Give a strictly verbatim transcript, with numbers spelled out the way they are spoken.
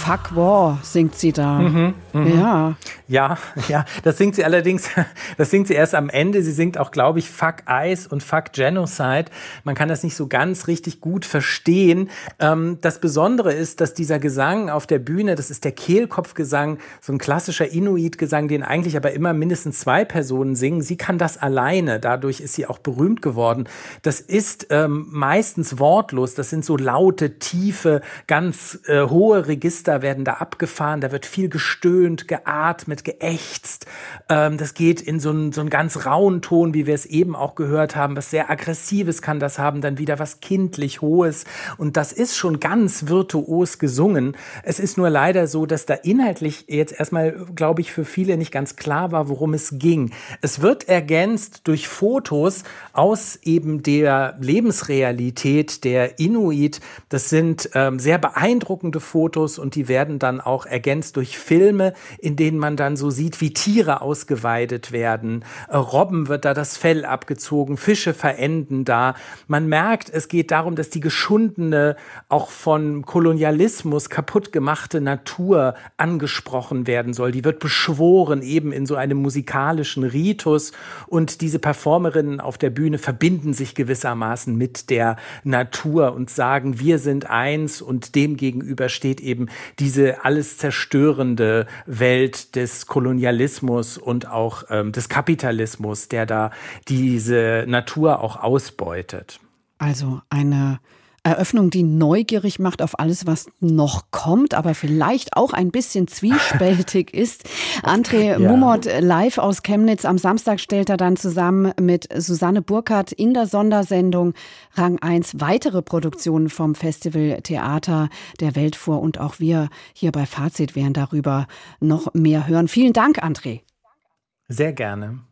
Fuck War singt sie da. Mhm, mh. Ja. Ja, ja, das singt sie allerdings, das singt sie erst am Ende. Sie singt auch, glaube ich, Fuck Ice und Fuck Genocide. Man kann das nicht so ganz richtig gut verstehen. Ähm, das Besondere ist, dass dieser Gesang auf der Bühne, das ist der Kehlkopfgesang, so ein klassischer Inuit-Gesang, den eigentlich aber immer mindestens zwei Personen singen. Sie kann das alleine. Dadurch ist sie auch berühmt geworden. Das ist ähm, meistens wortlos. Das sind so laute, tiefe, ganz äh, hohe Register werden da abgefahren. Da wird viel gestöhnt, geatmet, geächzt. Ähm, das geht in so einen, so einen ganz rauen Ton, wie wir es eben auch gehört haben. Was sehr Aggressives kann das haben, dann wieder was kindlich Hohes. Und das ist schon ganz virtuos gesungen. Es ist nur leider so, dass da inhaltlich jetzt erstmal, glaube ich, für viele nicht ganz klar war, worum es ging. Es wird ergänzt durch Fotos aus eben der Lebensrealität der Inuit. Das sind ähm, sehr beeindruckende Fotos und die werden dann auch ergänzt durch Filme, in denen man dann so sieht, wie Tiere ausgeweidet werden. Äh, Robben wird da das Fell abgezogen, Fische verenden da. Man merkt, es geht darum, dass die geschundene, auch von Kolonialismus kaputt gemachte Natur angesprochen werden soll. Die wird beschworen, eben in so einem musikalischen Ritus. Und diese Performerinnen auf der Bühne verbinden sich gewissermaßen mit der Natur und sagen, wir sind eins, und dem gegenüber steht eben diese alles zerstörende Welt des Kolonialismus und auch ähm, des Kapitalismus, der da diese Natur auch ausbeutet. Also eine Eröffnung, die neugierig macht auf alles, was noch kommt, aber vielleicht auch ein bisschen zwiespältig ist. André Ja. Mumot live aus Chemnitz. Am Samstag stellt er dann zusammen mit Susanne Burkhardt in der Sondersendung Rang eins weitere Produktionen vom Festival Theater der Welt vor. Und auch wir hier bei Fazit werden darüber noch mehr hören. Vielen Dank, André. Sehr gerne.